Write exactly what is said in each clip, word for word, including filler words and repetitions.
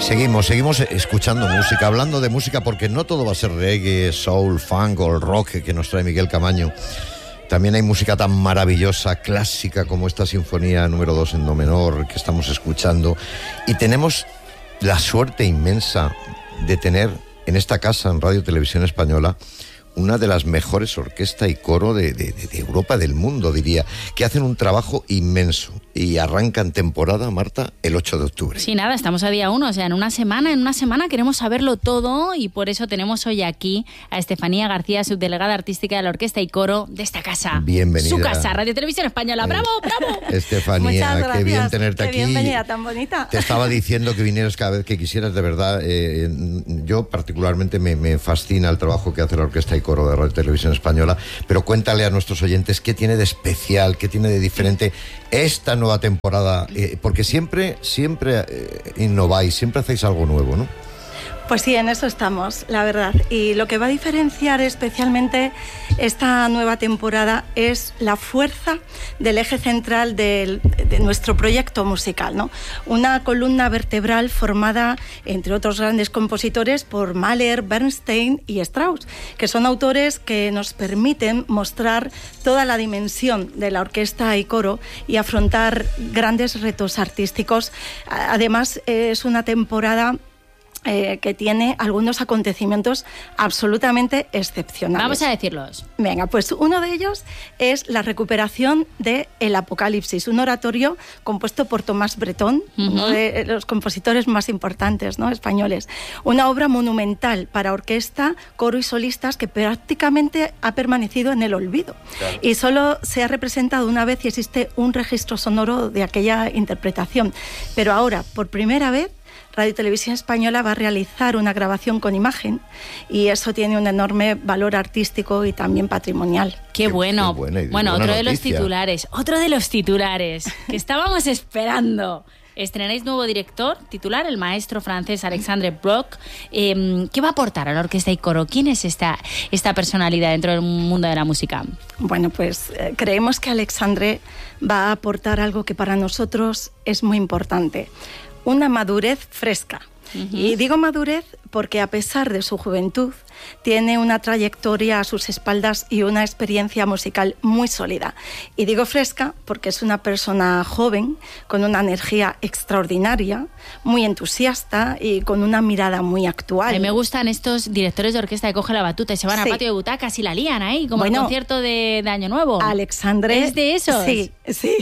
Seguimos, seguimos escuchando música, hablando de música, porque no todo va a ser reggae, soul, funk o el rock que nos trae Miguel Camaño. También hay música tan maravillosa, clásica, como esta sinfonía número dos en do menor que estamos escuchando. Y tenemos la suerte inmensa de tener en esta casa, en Radio Televisión Española, una de las mejores orquesta y coro de, de, de Europa, del mundo, diría, que hacen un trabajo inmenso y arrancan temporada, Marta, el ocho de octubre. Sí, nada, estamos a día uno, o sea, en una semana, en una semana queremos saberlo todo y por eso tenemos hoy aquí a Estefanía García, subdelegada artística de la orquesta y coro de esta casa. Bienvenida. Su casa, Radio Televisión Española. ¡Bravo, bravo! Estefanía, qué bien tenerte qué aquí. Bienvenida, tan bonita. Te estaba diciendo que vinieras cada vez que quisieras, de verdad. Eh, yo particularmente me, me fascina el trabajo que hace la orquesta y coro de Radio Televisión Española, pero cuéntale a nuestros oyentes qué tiene de especial, qué tiene de diferente esta nueva temporada, eh, porque siempre, siempre eh, innováis, siempre hacéis algo nuevo, ¿no? Pues sí, en eso estamos, la verdad. Y lo que va a diferenciar especialmente esta nueva temporada es la fuerza del eje central del, de nuestro proyecto musical, ¿no? Una columna vertebral formada, entre otros grandes compositores, por Mahler, Bernstein y Strauss, que son autores que nos permiten mostrar toda la dimensión de la orquesta y coro y afrontar grandes retos artísticos. Además, es una temporada Eh, que tiene algunos acontecimientos absolutamente excepcionales. Vamos a decirlos. Venga, pues uno de ellos es la recuperación de El Apocalipsis, un oratorio compuesto por Tomás Bretón, uh-huh. uno de los compositores más importantes, ¿no?, españoles. Una obra monumental para orquesta, coro y solistas que prácticamente ha permanecido en el olvido. Claro. Y solo se ha representado una vez y existe un registro sonoro de aquella interpretación. Pero ahora, por primera vez, Radio Televisión Española va a realizar una grabación con imagen y eso tiene un enorme valor artístico y también patrimonial. Qué bueno. Qué buena, bueno, buena otro noticia. de los titulares, otro de los titulares que estábamos esperando. Estrenáis nuevo director titular, el maestro francés Alexandre Bloch. Eh, ¿Qué va a aportar a la orquesta y coro? ¿Quién es esta, esta personalidad dentro del mundo de la música? Bueno, pues eh, creemos que Alexandre va a aportar algo que para nosotros es muy importante. Una madurez fresca. Uh-huh. Y digo madurez porque a pesar de su juventud, tiene una trayectoria a sus espaldas y una experiencia musical muy sólida. Y digo fresca porque es una persona joven, con una energía extraordinaria, muy entusiasta y con una mirada muy actual. A mí me gustan estos directores de orquesta que cogen la batuta y se van sí. al patio de butacas y la lían ahí, como bueno, el concierto de, de Año Nuevo. Alexandre... ¿Es de esos? Sí, sí.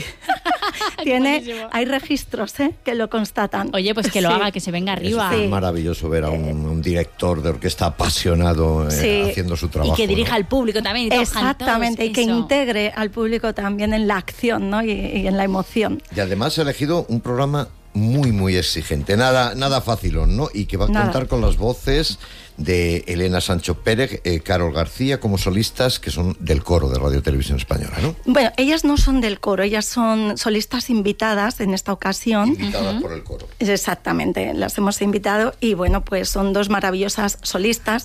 Tiene, hay registros ¿eh? que lo constatan. Oye, pues que lo sí. haga, que se venga arriba. Es sí. maravilloso ver a un, un director de orquesta apasionado eh, sí. haciendo su trabajo. Y que dirija ¿no? al público también. Y exactamente, todos, y que eso. integre al público también en la acción, ¿no? y, y en la emoción. Y además ha elegido un programa muy, muy exigente. Nada, nada fácil, ¿no? Y que va a nada. contar con las voces de Elena Sancho Pérez, eh, Carol García, como solistas que son del coro de Radio Televisión Española, ¿no? Bueno, ellas no son del coro, ellas son solistas invitadas en esta ocasión. Invitadas uh-huh. por el coro. Exactamente, las hemos invitado y bueno, pues son dos maravillosas solistas.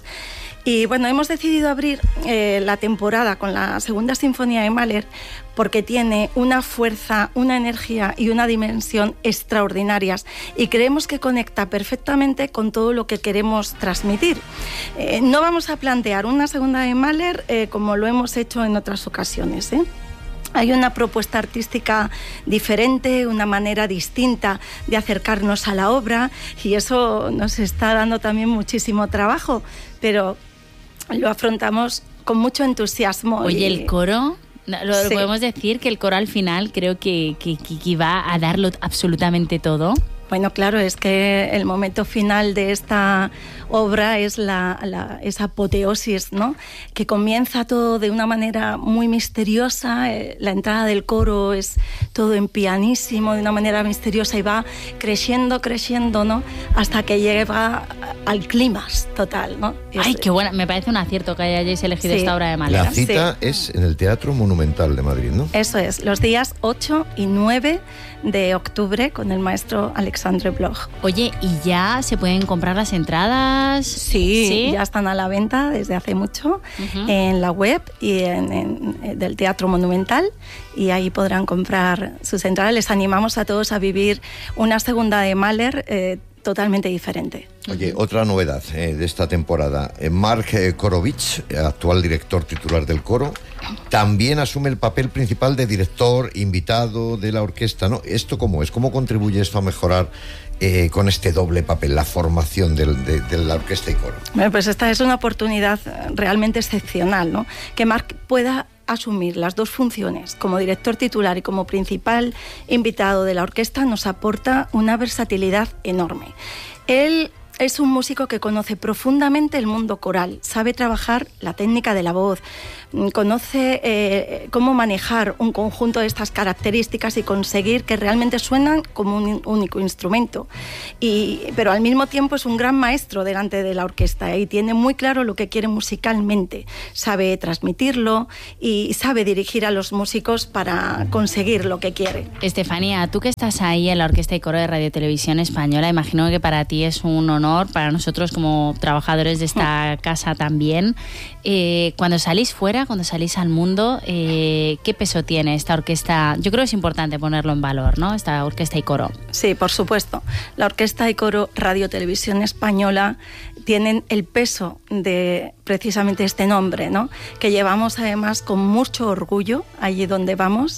Y bueno, hemos decidido abrir eh, la temporada con la segunda sinfonía de Mahler porque tiene una fuerza, una energía y una dimensión extraordinarias y creemos que conecta perfectamente con todo lo que queremos transmitir. Eh, no vamos a plantear una segunda de Mahler eh, como lo hemos hecho en otras ocasiones, ¿eh? Hay una propuesta artística diferente, una manera distinta de acercarnos a la obra y eso nos está dando también muchísimo trabajo, pero lo afrontamos con mucho entusiasmo. Oye, y... el coro, lo, sí. lo podemos decir que el coro al final creo que, que, que va a darlo absolutamente todo. Bueno, claro, es que el momento final de esta obra es la, la, esa apoteosis, ¿no? Que comienza todo de una manera muy misteriosa, eh, la entrada del coro es todo en pianísimo, de una manera misteriosa y va creciendo, creciendo, ¿no? Hasta que llega al clímax total, ¿no? Ay, es, qué buena, me parece un acierto que hayáis elegido sí. esta obra de Mahler. La cita sí. es en el Teatro Monumental de Madrid, ¿no? Eso es, los días ocho y nueve de octubre con el maestro Alexandre Bloch. Oye, ¿y ya se pueden comprar las entradas? Sí, ¿Sí? ya están a la venta desde hace mucho uh-huh. en la web y en, en, del Teatro Monumental y ahí podrán comprar sus entradas. Les animamos a todos a vivir una segunda de Mahler eh, totalmente diferente. Oye, otra novedad eh, de esta temporada. Eh, Mark eh, Korovich, actual director titular del coro, también asume el papel principal de director invitado de la orquesta, ¿no? ¿Esto cómo es? ¿Cómo contribuye esto a mejorar eh, con este doble papel, la formación del, de, de la orquesta y coro? Bueno, pues esta es una oportunidad realmente excepcional, ¿no? Que Mark pueda asumir las dos funciones, como director titular y como principal invitado de la orquesta, nos aporta una versatilidad enorme. Él es un músico que conoce profundamente el mundo coral, sabe trabajar la técnica de la voz, conoce eh, cómo manejar un conjunto de estas características y conseguir que realmente suenan como un único instrumento. Y, pero al mismo tiempo es un gran maestro delante de la orquesta y tiene muy claro lo que quiere musicalmente, sabe transmitirlo y sabe dirigir a los músicos para conseguir lo que quiere. Estefanía, tú que estás ahí en la Orquesta y Coro de Radio Televisión Española, imagino que para ti es un honor, para nosotros como trabajadores de esta casa también. Eh, cuando salís fuera, cuando salís al mundo, eh, ¿qué peso tiene esta orquesta? Yo creo que es importante ponerlo en valor, ¿no? Esta Orquesta y Coro. Sí, por supuesto. La Orquesta y Coro Radio Televisión Española tienen el peso de precisamente este nombre, ¿no? Que llevamos además con mucho orgullo allí donde vamos.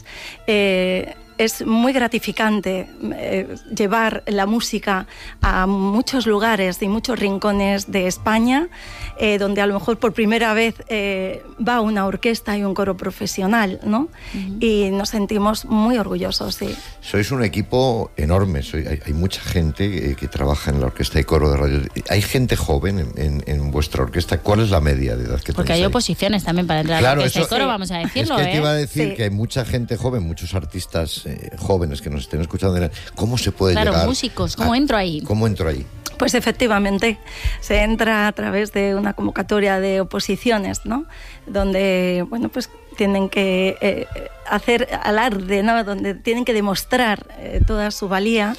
Eh, Es muy gratificante eh, llevar la música a muchos lugares y muchos rincones de España, eh, donde a lo mejor por primera vez eh, va una orquesta y un coro profesional, ¿no? Uh-huh. Y nos sentimos muy orgullosos, sí. Sois un equipo enorme, soy, hay, hay mucha gente eh, que trabaja en la Orquesta y Coro de Radio. ¿Hay gente joven en, en, en vuestra orquesta? ¿Cuál es la media de edad que tenéis? Porque hay ahí? oposiciones también para entrar claro, a la Orquesta eso, y Coro, sí. Vamos a decirlo, es que ¿eh? te iba a decir sí. que hay mucha gente joven, muchos artistas eh, jóvenes que nos estén escuchando. ¿Cómo se puede claro, llegar? Claro, músicos, ¿cómo a, entro ahí? ¿Cómo entro ahí? Pues efectivamente, se entra a través de una convocatoria de oposiciones, ¿no? Donde, bueno, pues tienen que eh, hacer alarde, ¿no? Donde tienen que demostrar eh, toda su valía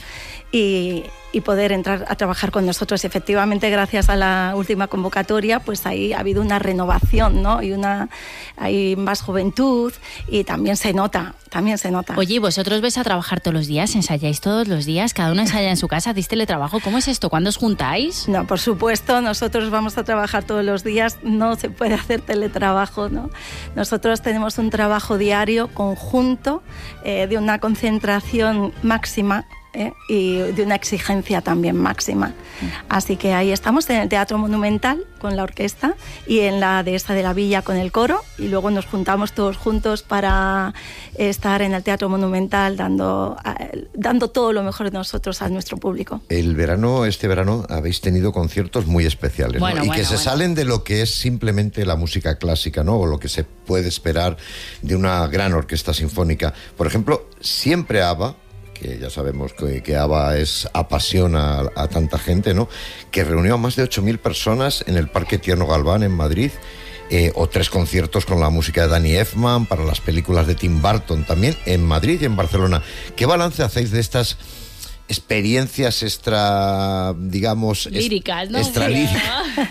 y, y poder entrar a trabajar con nosotros. Efectivamente, gracias a la última convocatoria, pues ahí ha habido una renovación, ¿no? Y una, hay más juventud y también se nota, también se nota. Oye, ¿vosotros vais a trabajar todos los días? ¿Ensayáis todos los días? ¿Cada uno ensaya en su casa? ¿Hacéis teletrabajo? ¿Cómo es esto? ¿Cuándo os juntáis? No, por supuesto, nosotros vamos a trabajar todos los días, no se puede hacer teletrabajo, ¿no? Nosotros tenemos un trabajo diario conjunto eh, de una concentración máxima ¿eh? y de una exigencia también máxima. Así que ahí estamos en el Teatro Monumental con la orquesta y en la Dehesa de la Villa con el coro, y luego nos juntamos todos juntos para estar en el Teatro Monumental dando, dando todo lo mejor de nosotros a nuestro público. El verano, este verano, habéis tenido conciertos muy especiales, bueno, ¿no? Y bueno, que se bueno. salen de lo que es simplemente la música clásica, ¿no? O lo que se puede esperar de una gran orquesta sinfónica. Por ejemplo, siempre ABBA, que ya sabemos que, que ABBA es, apasiona a, a tanta gente, ¿no? Que reunió a más de ocho mil personas en el Parque Tierno Galván en Madrid, eh, o tres conciertos con la música de Danny Elfman para las películas de Tim Burton también en Madrid y en Barcelona. ¿Qué balance hacéis de estas experiencias extra, digamos... líricas, ¿no? Extra líricas.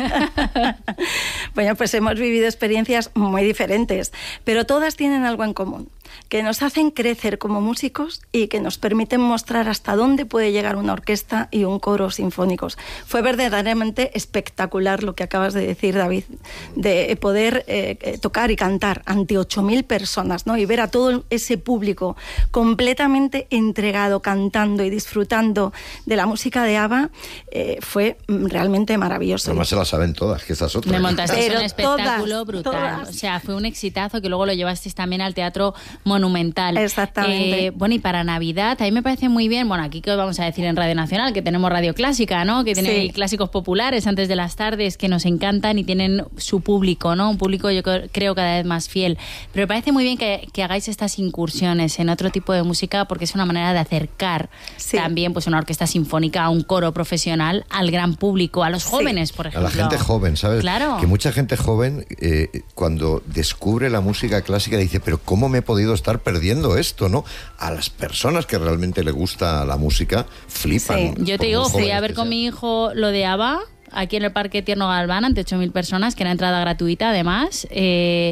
Bueno, pues hemos vivido experiencias muy diferentes, pero todas tienen algo en común, que nos hacen crecer como músicos y que nos permiten mostrar hasta dónde puede llegar una orquesta y un coro sinfónicos. Fue verdaderamente espectacular lo que acabas de decir, David, de poder eh, tocar y cantar ante ocho mil personas, ¿no? Y ver a todo ese público completamente entregado, cantando y disfrutando de la música de ABBA, eh, fue realmente maravilloso. Además se la saben todas, que estas otras. Me montasteis Pero un espectáculo todas, brutal. todas. O sea, fue un exitazo que luego lo llevasteis también al Teatro Monumental. Exactamente. Eh, bueno, y para Navidad, a mí me parece muy bien, bueno, aquí que os vamos a decir en Radio Nacional, que tenemos Radio Clásica, ¿no? Que tiene Sí. clásicos populares antes de las tardes que nos encantan y tienen su público, ¿no? Un público yo creo cada vez más fiel. Pero me parece muy bien que, que hagáis estas incursiones en otro tipo de música porque es una manera de acercar Sí. también pues una orquesta sinfónica a un coro profesional al gran público, a los Sí. jóvenes, por A ejemplo. la gente joven, ¿sabes? Claro. Que mucha gente joven, eh, cuando descubre la música clásica, dice, pero ¿cómo me he podido estar perdiendo esto, no? A las personas que realmente le gusta la música, flipan. Sí. Yo te por digo, muy fui jóvenes a ver que con sean. mi hijo lo de ABBA, aquí en el Parque Tierno Galván, ante ocho mil personas, que era entrada gratuita además. Eh,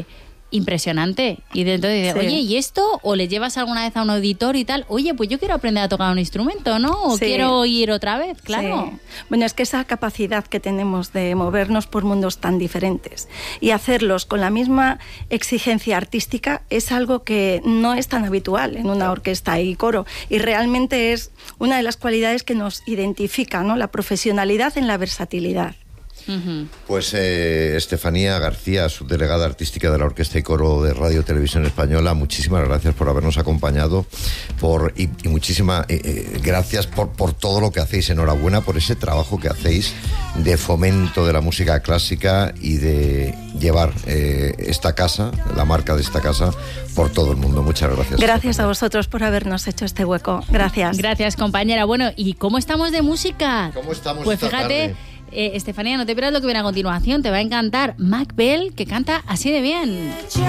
impresionante. Y de entonces dices, Sí. oye, ¿y esto? O le llevas alguna vez a un auditor y tal, oye, pues yo quiero aprender a tocar un instrumento, ¿no? O Sí. quiero ir otra vez, claro. Sí. Bueno, es que esa capacidad que tenemos de movernos por mundos tan diferentes y hacerlos con la misma exigencia artística es algo que no es tan habitual en una orquesta y coro, y realmente es una de las cualidades que nos identifica, ¿no? La profesionalidad en la versatilidad. Uh-huh. Pues eh, Estefanía García, subdelegada artística de la Orquesta y Coro de Radio Televisión Española, muchísimas gracias por habernos acompañado por, y, y muchísimas eh, eh, gracias por, por todo lo que hacéis. Enhorabuena por ese trabajo que hacéis de fomento de la música clásica y de llevar eh, esta casa, la marca de esta casa, por todo el mundo. Muchas gracias. Gracias a vosotros por habernos hecho este hueco. Gracias. Gracias, compañera. Bueno, ¿y cómo estamos de música? ¿Cómo estamos Pues esta fíjate, tarde? eh, Estefanía, no te pierdas lo que viene a continuación. Te va a encantar Mac Bell, que canta así de bien. Chance,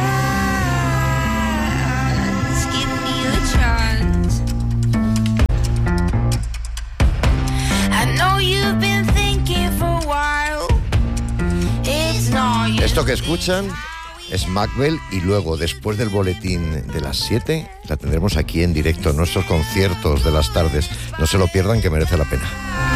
give me a chance. I know you've been thinking for a while. It's not you. Esto que escuchan es Macbeth, y luego, después del boletín de las siete, la tendremos aquí en directo en nuestros conciertos de las tardes. No se lo pierdan, que merece la pena.